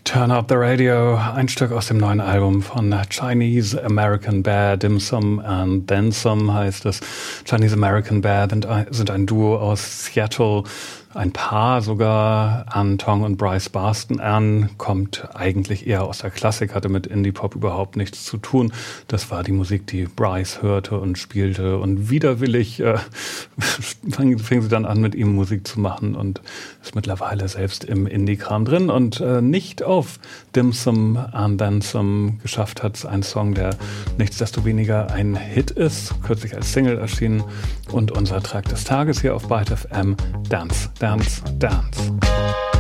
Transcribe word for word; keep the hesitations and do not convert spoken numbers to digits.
Turn Up the Radio, ein Stück aus dem neuen Album von Chinese American Bear, Dim Sum and Then Some heißt es. Chinese American Bear sind ein, sind ein Duo aus Seattle, ein Paar sogar, Ann Tong und Bryce Barston. Ann kommt eigentlich eher aus der Klassik, hatte mit Indie-Pop überhaupt nichts zu tun. Das war die Musik, die Bryce hörte und spielte, und widerwillig äh, fing, fing sie dann an, mit ihm Musik zu machen und ist mittlerweile selbst im Indie-Kram drin und äh, nicht auf Dim Sum and Then Some geschafft hat. Ein Song, der nichtsdestoweniger ein Hit ist, kürzlich als Single erschienen, und unser Track des Tages hier auf Byte F M, Dance, Dance, Dance.